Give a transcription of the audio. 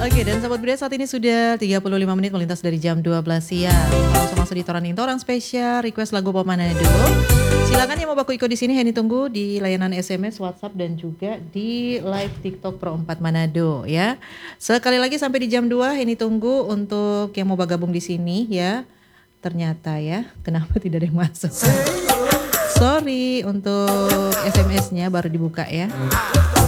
Oke, dan Sobat Budaya saat ini sudah 35 menit melintas dari jam 12 siang. Langsung masuk di Torang spesial request lagu Pop Manado. Silakan yang mau baku ikut di sini Heni tunggu di layanan SMS, WhatsApp dan juga di live TikTok Pro 4 Manado ya. Sekali lagi sampai di jam 2 Heni tunggu untuk yang mau bergabung di sini ya. Ternyata ya, kenapa tidak ada yang masuk? Sorry untuk SMS-nya baru dibuka ya.